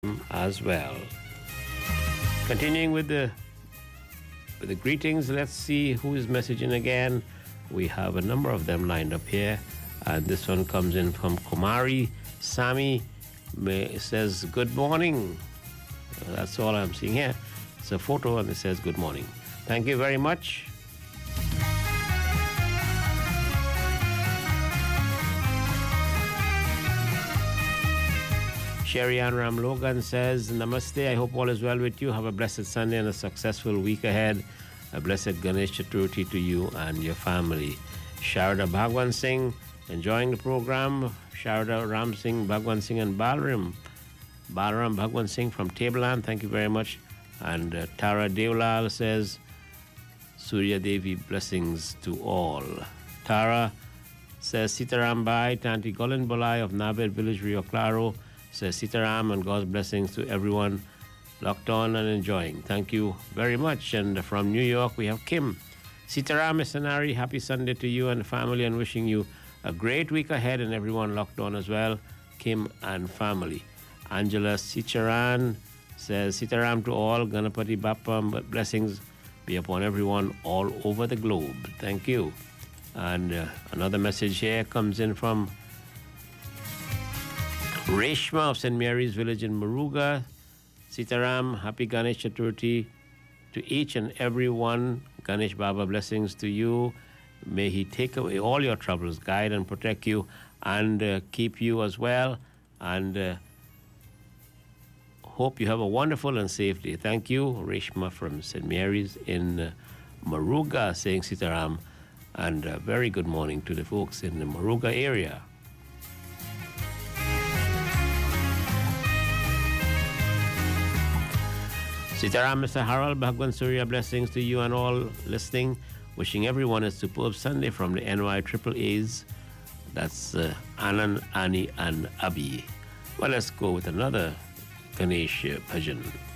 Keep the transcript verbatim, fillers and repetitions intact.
as well. Continuing with the with the greetings, let's see who is messaging again. We have a number of them lined up here, and this one comes in from Kumari Sami. It says good morning. That's all I'm seeing here. It's a photo and it says good morning. Thank you very much. Sherry Ann Ram Logan says, Namaste, I hope all is well with you. Have a blessed Sunday and a successful week ahead. A blessed Ganesh Chaturthi to you and your family. Sharda Bhagwan Singh, enjoying the program. Sharda Ram Singh, Bhagwan Singh and Balaram. Balaram Bhagwan Singh from Tableland, thank you very much. And uh, Tara Devlal says, Surya Devi, blessings to all. Tara says, Sitaram Bhai, Tanti Golan Bolai of Nabed Village, Rio Claro, says Sitaram and God's blessings to everyone locked on and enjoying. Thank you very much. And from New York, we have Kim. Sitaram Esanari, happy Sunday to you and the family and wishing you a great week ahead and everyone locked on as well, Kim and family. Angela Sicharan says, Sitaram to all, Ganapati Bappa, blessings be upon everyone all over the globe. Thank you. And uh, another message here comes in from Reshma of Saint Mary's Village in Muruga. Sitaram, happy Ganesh Chaturthi to each and every one. Ganesh Baba, blessings to you. May he take away all your troubles, guide and protect you, and uh, keep you as well. And uh, hope you have a wonderful and safe day. Thank you, Reshma from Saint Mary's in uh, Muruga, saying Sitaram. And a very good morning to the folks in the Muruga area. Sitaram, Mister Harold Bhagwan Surya, blessings to you and all listening. Wishing everyone a superb Sunday from the N Y Triple A's. That's uh, Anand, Ani, and Abi. Well, let's go with another Ganesh bhajan.